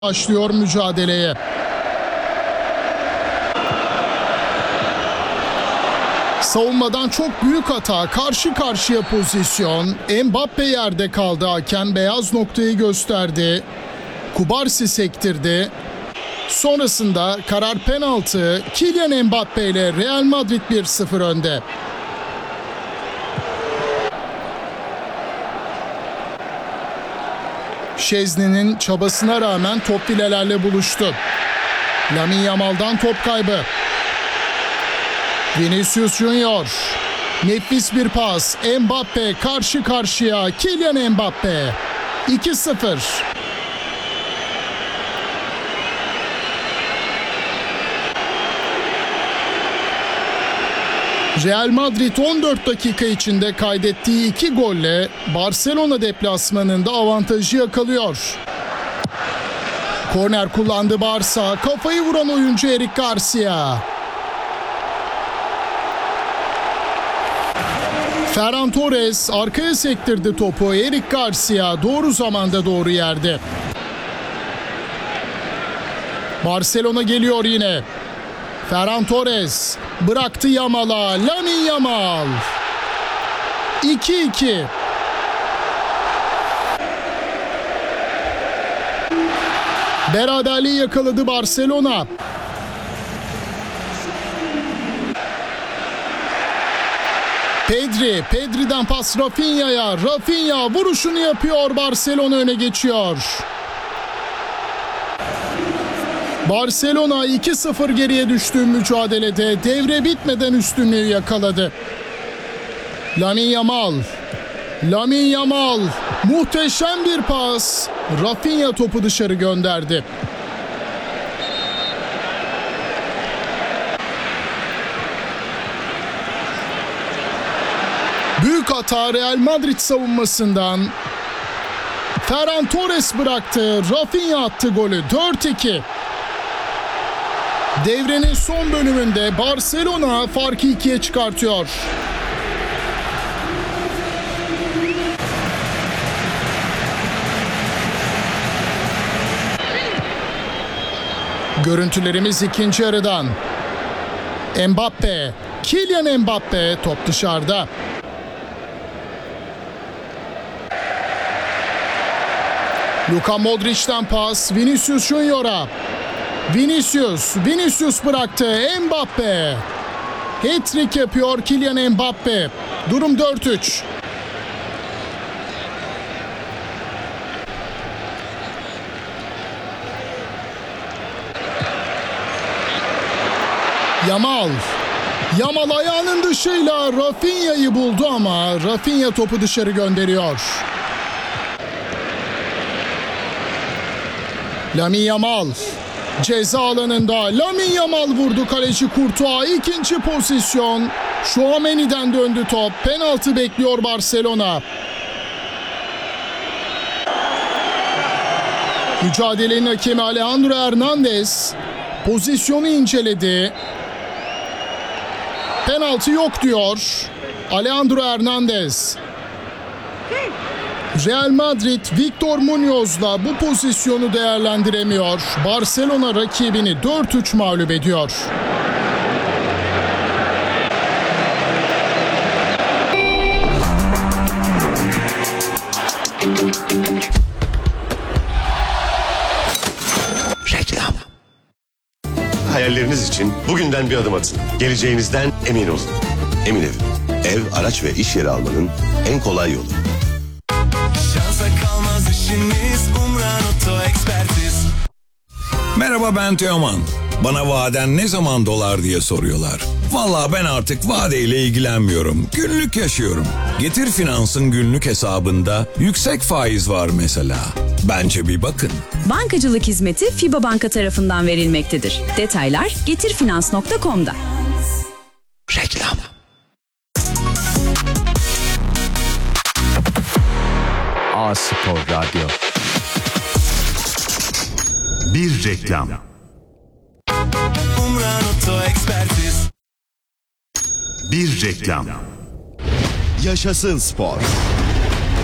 başlıyor mücadeleye. Savunmadan çok büyük hata, karşı karşıya pozisyon. Mbappe yerde kaldı, hakem beyaz noktayı gösterdi. Kubarsi sektirdi. Sonrasında karar penaltı. Kylian Mbappe ile Real Madrid 1-0 önde. Şezni'nin çabasına rağmen top filelerle buluştu. Lamine Yamal'dan top kaybı. Vinicius Junior. Nefis bir pas. Mbappe karşı karşıya. Kylian Mbappe. 2-0. Real Madrid 14 dakika içinde kaydettiği 2 golle Barcelona deplasmanında avantajı yakalıyor. Korner kullandı Barça. Kafayı vuran oyuncu Eric Garcia. Ferran Torres arkaya sektirdi topu. Eric Garcia doğru zamanda doğru yerde. Barcelona geliyor yine. Ferran Torres bıraktı Yamal'a. Lamine Yamal. 2-2. Beraberliği yakaladı Barcelona. Pedri'den pas Rafinha'ya. Rafinha vuruşunu yapıyor. Barcelona öne geçiyor. Barcelona 2-0 geriye düştüğü mücadelede devre bitmeden üstünlüğü yakaladı. Lamine Yamal. Muhteşem bir pas. Rafinha topu dışarı gönderdi. Büyük hata Real Madrid savunmasından. Ferran Torres bıraktı. Rafinha attı golü. 4-2. Devrenin son bölümünde Barcelona farkı 2'ye çıkartıyor. Görüntülerimiz ikinci yarıdan. Mbappe, Kylian Mbappe top dışarıda. Luka Modric'ten pas Vinicius Junior'a. Vinicius bıraktı. Mbappe. Hat-trick yapıyor Kylian Mbappe. Durum 4-3. Yamal ayağının dışıyla Rafinha'yı buldu ama Rafinha topu dışarı gönderiyor. Lamine Yamal. Ceza alanında Lamine Yamal vurdu, kaleci Courtois. İkinci pozisyon. Tchouaméni'den döndü top. Penaltı bekliyor Barcelona. Mücadelenin hakemi Alejandro Hernandez pozisyonu inceledi. Penaltı yok diyor Alejandro Hernandez. Real Madrid Victor Muñoz'la bu pozisyonu değerlendiremiyor. Barcelona rakibini 4-3 mağlup ediyor. Reklam. Hayalleriniz için bugünden bir adım atın. Geleceğinizden emin olun. Emin Ev, araç ve iş yeri almanın en kolay yolu. Merhaba, ben Teoman. Bana vaden ne zaman dolar diye soruyorlar. Vallahi ben artık vadeyle ilgilenmiyorum. Günlük yaşıyorum. Getir Finans'ın günlük hesabında yüksek faiz var mesela. Bence bir bakın. Bankacılık hizmeti FIBA Banka tarafından verilmektedir. Detaylar getirfinans.com'da. Reklam. A-Spor Radyo. Bir reklam. Bir reklam. Yaşasın spor.